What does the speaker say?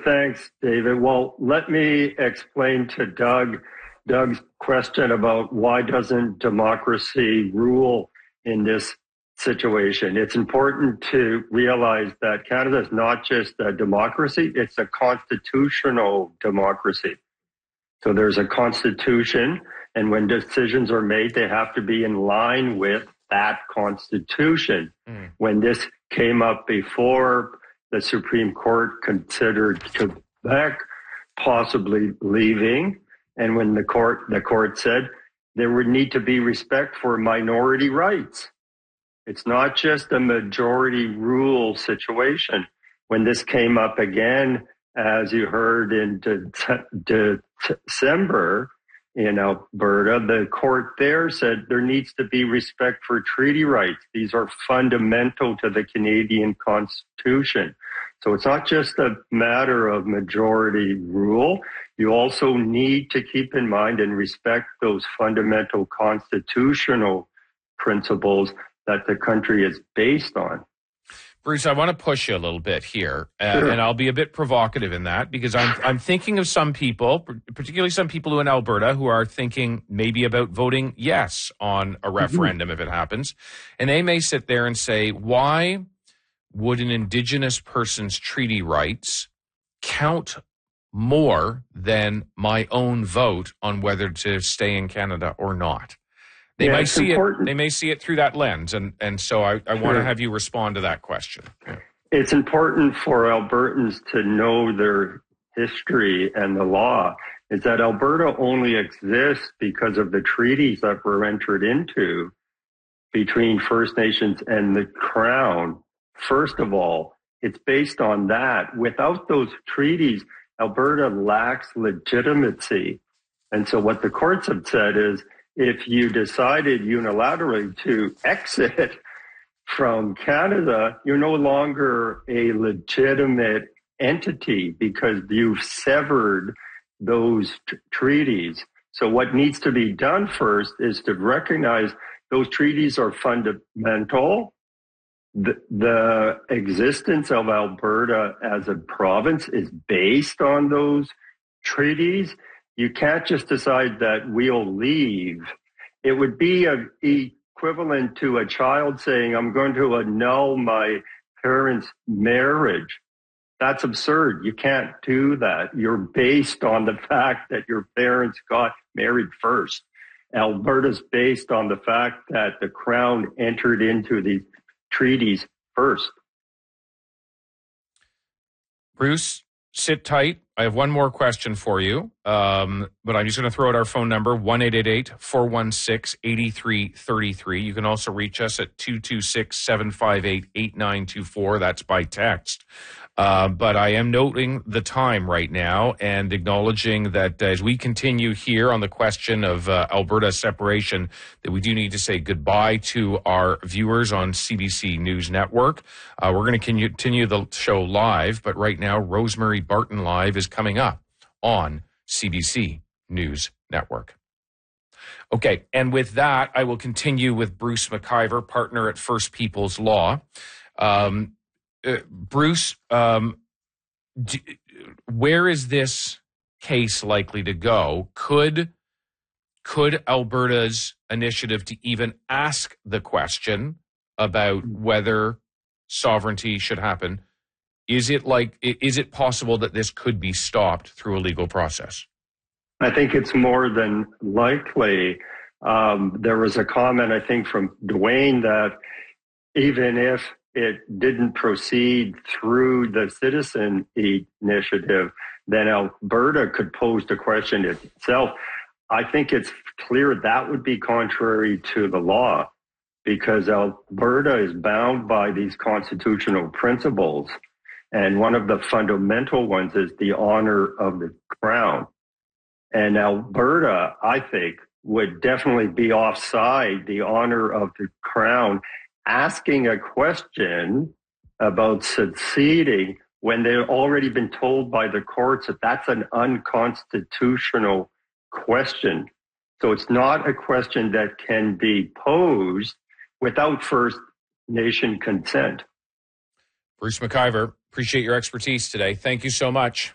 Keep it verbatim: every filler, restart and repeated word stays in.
Thanks, David. Well, let me explain to Doug, Doug's question about why doesn't democracy rule in this situation. It's important to realize that Canada is not just a democracy, it's a constitutional democracy. So there's a constitution, and when decisions are made, they have to be in line with that constitution. Mm. When this came up before, the Supreme Court considered Quebec possibly leaving, and when the court the court said there would need to be respect for minority rights. It's not just a majority rule situation. When this came up again, as you heard in de- de- December in Alberta, the court there said there needs to be respect for treaty rights. These are fundamental to the Canadian Constitution. So it's not just a matter of majority rule. You also need to keep in mind and respect those fundamental constitutional principles that the country is based on. Bruce, I want to push you a little bit here, uh, sure. and I'll be a bit provocative in that because I'm I'm thinking of some people, particularly some people who in Alberta, who are thinking maybe about voting yes on a referendum mm-hmm. if it happens, and they may sit there and say, why would an Indigenous person's treaty rights count more than my own vote on whether to stay in Canada or not? They yeah, might see important. it. They may see it through that lens, and and so I, I sure. want to have you respond to that question. Yeah. It's important for Albertans to know their history and the law. Is that Alberta only exists because of the treaties that were entered into between First Nations and the Crown. First of all, it's based on that. Without those treaties, Alberta lacks legitimacy, and so what the courts have said is, if you decided unilaterally to exit from Canada, you're no longer a legitimate entity because you've severed those t- treaties. So what needs to be done first is to recognize those treaties are fundamental. The, the existence of Alberta as a province is based on those treaties. You can't just decide that we'll leave. It would be a, equivalent to a child saying, I'm going to annul my parents' marriage. That's absurd. You can't do that. You're based on the fact that your parents got married first. Alberta's based on the fact that the Crown entered into these treaties first. Bruce, sit tight. I have one more question for you, um, but I'm just going to throw out our phone number, one eight eight eight, four one six, eight three three three. You can also reach us at two two six, seven five eight, eight nine two four. That's by text. Uh, but I am noting the time right now and acknowledging that as we continue here on the question of uh, Alberta separation, that we do need to say goodbye to our viewers on C B C News Network. Uh, we're going to continue the show live, but right now, Rosemary Barton Live is coming up on C B C News Network. Okay, and with that, I will continue with Bruce McIver, partner at First People's Law. Um, Uh, Bruce, um, do, where is this case likely to go? Could could Alberta's initiative to even ask the question about whether sovereignty should happen, is it like is it possible that this could be stopped through a legal process? I think it's more than likely. Um, there was a comment, I think, from Dwayne that even if it didn't proceed through the citizen initiative, then Alberta could pose the question itself. I think it's clear that would be contrary to the law because Alberta is bound by these constitutional principles. And one of the fundamental ones is the honor of the Crown. And Alberta, I think, would definitely be offside the honor of the Crown asking a question about seceding when they've already been told by the courts that that's an unconstitutional question. So it's not a question that can be posed without First Nation consent. Bruce McIver, appreciate your expertise today. Thank you so much.